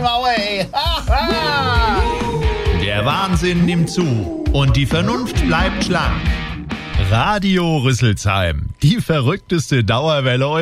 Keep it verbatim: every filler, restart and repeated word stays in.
Maue, ey. Der Wahnsinn nimmt zu und die Vernunft bleibt schlank. Radio Rüsselsheim, die verrückteste Dauerwelle